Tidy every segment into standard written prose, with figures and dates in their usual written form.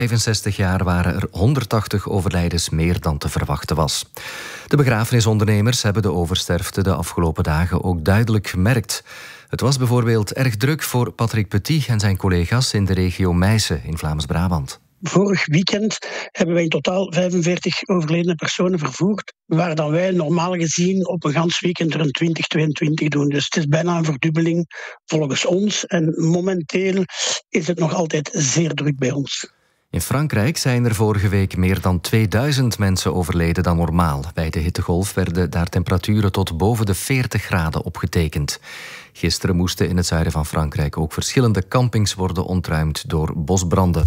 65 jaar waren er 180 overlijdens meer dan te verwachten was. De begrafenisondernemers hebben de oversterfte de afgelopen dagen ook duidelijk gemerkt. Het was bijvoorbeeld erg druk voor Patrick Petit en zijn collega's in de regio Meissen in Vlaams-Brabant. Vorig weekend hebben wij in totaal 45 overledene personen vervoerd, waar dan wij normaal gezien op een gans weekend er een 20, 22 doen. Dus het is bijna een verdubbeling volgens ons. En momenteel is het nog altijd zeer druk bij ons. In Frankrijk zijn er vorige week meer dan 2000 mensen overleden dan normaal. Bij de hittegolf werden daar temperaturen tot boven de 40 graden opgetekend. Gisteren moesten in het zuiden van Frankrijk ook verschillende campings worden ontruimd door bosbranden.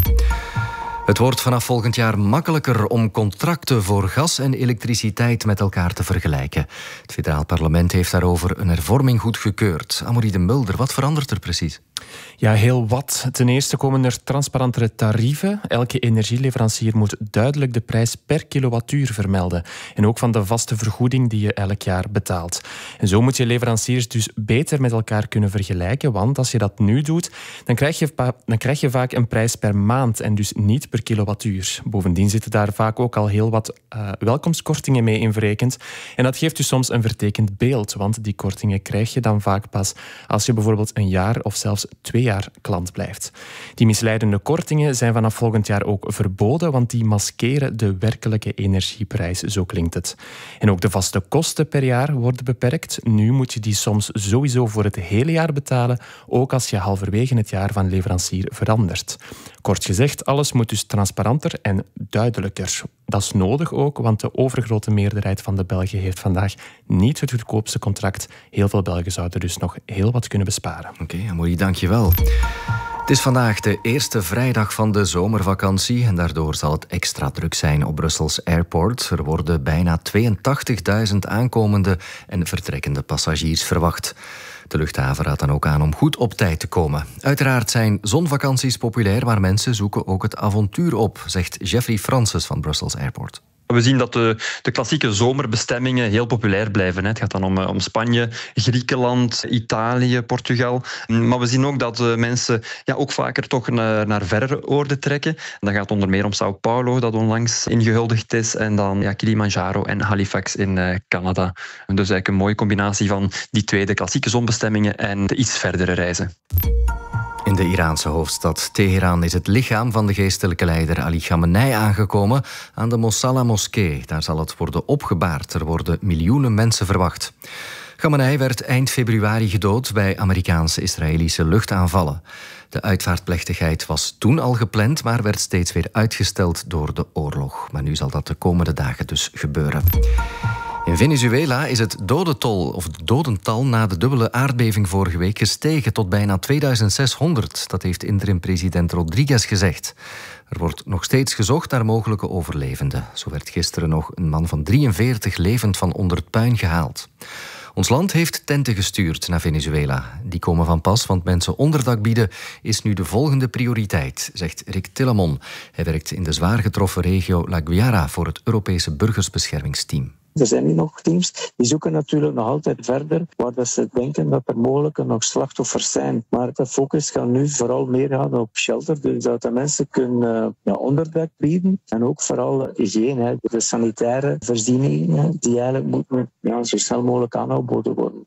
Het wordt vanaf volgend jaar makkelijker om contracten voor gas en elektriciteit met elkaar te vergelijken. Het federaal parlement heeft daarover een hervorming goedgekeurd. Amorie de Mulder, wat verandert er precies? Ja, heel wat. Ten eerste komen er transparantere tarieven. Elke energieleverancier moet duidelijk de prijs per kilowattuur vermelden. En ook van de vaste vergoeding die je elk jaar betaalt. En zo moet je leveranciers dus beter met elkaar kunnen vergelijken. Want als je dat nu doet, dan krijg je vaak een prijs per maand en dus niet per kilowattuur. Bovendien zitten daar vaak ook al heel wat welkomstkortingen mee in verrekend. En dat geeft dus soms een vertekend beeld. Want die kortingen krijg je dan vaak pas als je bijvoorbeeld een jaar of zelfs 2 jaar klant blijft. Die misleidende kortingen zijn vanaf volgend jaar ook verboden, want die maskeren de werkelijke energieprijs, zo klinkt het. En ook de vaste kosten per jaar worden beperkt. Nu moet je die soms sowieso voor het hele jaar betalen, ook als je halverwege het jaar van leverancier verandert. Kort gezegd, alles moet dus transparanter en duidelijker. Dat is nodig ook, want de overgrote meerderheid van de Belgen heeft vandaag niet het goedkoopste contract. Heel veel Belgen zouden dus nog heel wat kunnen besparen. Oké, Amorie, dank je wel. Het is vandaag de eerste vrijdag van de zomervakantie en daardoor zal het extra druk zijn op Brussels Airport. Er worden bijna 82.000 aankomende en vertrekkende passagiers verwacht. De luchthaven raadt dan ook aan om goed op tijd te komen. Uiteraard zijn zonvakanties populair, maar mensen zoeken ook het avontuur op, zegt Jeffrey Francis van Brussels Airport. We zien dat de klassieke zomerbestemmingen heel populair blijven. Het gaat dan om Spanje, Griekenland, Italië, Portugal. Maar we zien ook dat mensen ook vaker toch naar verre oorden trekken. Dat gaat onder meer om Sao Paulo, dat onlangs ingehuldigd is. En dan Kilimanjaro en Halifax in Canada. Dus eigenlijk een mooie combinatie van die twee, de klassieke zonbestemmingen en de iets verdere reizen. In de Iraanse hoofdstad Teheran is het lichaam van de geestelijke leider Ali Khamenei aangekomen aan de Mosalla-moskee. Daar zal het worden opgebaard. Er worden miljoenen mensen verwacht. Khamenei werd eind februari gedood bij Amerikaanse-Israëlische luchtaanvallen. De uitvaartplechtigheid was toen al gepland, maar werd steeds weer uitgesteld door de oorlog. Maar nu zal dat de komende dagen dus gebeuren. In Venezuela is het dodental na de dubbele aardbeving vorige week gestegen tot bijna 2600. Dat heeft interim-president Rodriguez gezegd. Er wordt nog steeds gezocht naar mogelijke overlevenden. Zo werd gisteren nog een man van 43 levend van onder het puin gehaald. Ons land heeft tenten gestuurd naar Venezuela. Die komen van pas, want mensen onderdak bieden is nu de volgende prioriteit, zegt Rick Tillemon. Hij werkt in de zwaar getroffen regio La Guaira voor het Europese burgersbeschermingsteam. Er zijn nu nog teams die zoeken natuurlijk nog altijd verder, waar ze denken dat er mogelijk nog slachtoffers zijn. Maar de focus gaat nu vooral meer gaan op shelter, dus dat de mensen kunnen onderdak bieden. En ook vooral hygiëne, de sanitaire voorzieningen, die eigenlijk moeten zo snel mogelijk aangeboden worden.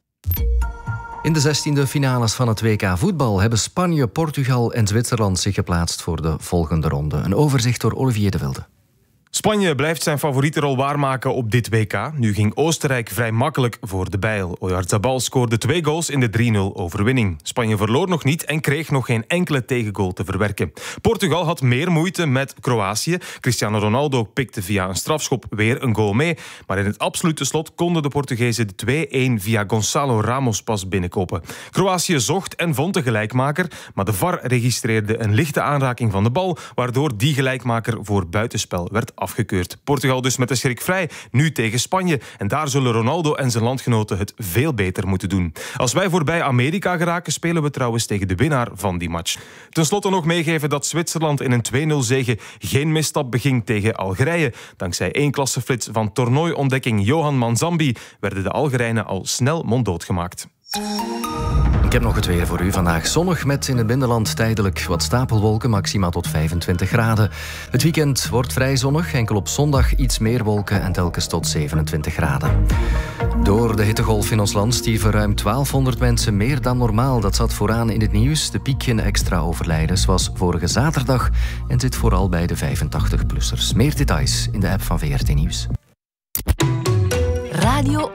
In de 16e finales van het WK voetbal hebben Spanje, Portugal en Zwitserland zich geplaatst voor de volgende ronde. Een overzicht door Olivier de Wilde. Spanje blijft zijn favoriete rol waarmaken op dit WK. Nu ging Oostenrijk vrij makkelijk voor de bijl. Oyarzabal scoorde 2 goals in de 3-0 overwinning. Spanje verloor nog niet en kreeg nog geen enkele tegengoal te verwerken. Portugal had meer moeite met Kroatië. Cristiano Ronaldo pikte via een strafschop weer een goal mee. Maar in het absolute slot konden de Portugezen de 2-1 via Gonçalo Ramos pas binnenkopen. Kroatië zocht en vond de gelijkmaker, maar de VAR registreerde een lichte aanraking van de bal, waardoor die gelijkmaker voor buitenspel werd afgekeurd. Portugal dus met de schrik vrij, nu tegen Spanje. En daar zullen Ronaldo en zijn landgenoten het veel beter moeten doen. Als wij voorbij Amerika geraken, spelen we trouwens tegen de winnaar van die match. Ten slotte nog meegeven dat Zwitserland in een 2-0 zege geen misstap beging tegen Algerije. Dankzij 1 klasseflits van toernooiontdekking Johan Manzambi werden de Algerijnen al snel monddood gemaakt. Ik heb nog het weer voor u. Vandaag zonnig met in het binnenland tijdelijk wat stapelwolken, maxima tot 25 graden. Het weekend wordt vrij zonnig, enkel op zondag iets meer wolken en telkens tot 27 graden. Door de hittegolf in ons land stierven ruim 1200 mensen meer dan normaal. Dat zat vooraan in het nieuws. De piek in extra overlijdens was vorige zaterdag en zit vooral bij de 85-plussers. Meer details in de app van VRT Nieuws. Radio